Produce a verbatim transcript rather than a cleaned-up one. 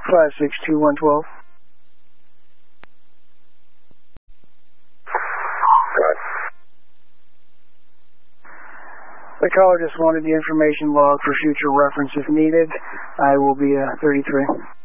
five six two one twelve. The caller just wanted the information log for future reference if needed. I will be uh, thirty-three.